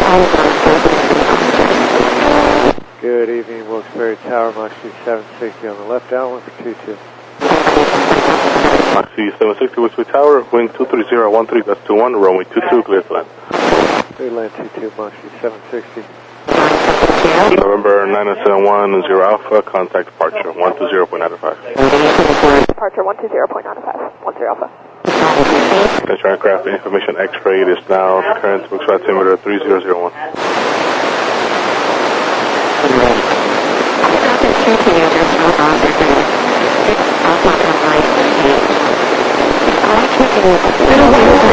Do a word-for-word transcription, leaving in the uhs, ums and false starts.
Good evening, Wilkes-Barre Tower, Moxie seven sixty on the left, downwind for two two. Moxie seven sixty, Wilkes-Barre Tower, wind two three zero one three, that's two one, runway two two, clear to land. Clear land two two, Moxie seven sixty. November nine seven one zero Alpha, contact departure, one two zero point nine five. Departure one two zero point nine five, one zero Alpha. Attention aircraft, information X-ray, it is now current Wilkes-Barre altimeter three zero zero one.